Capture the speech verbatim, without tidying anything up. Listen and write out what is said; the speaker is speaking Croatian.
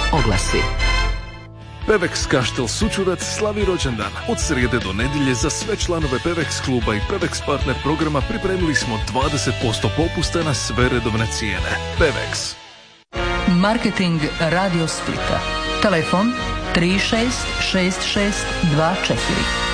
oglasi. Pevex Kaštel Sućurac slavi rođendan. Od srijede do nedjelje za sve članove Pevex kluba i Pevex partner programa pripremili smo dvadeset posto popusta na sve redovne cijene. Pevex. Marketing Radio Splita. Telefon tri šest šest šest dva četiri.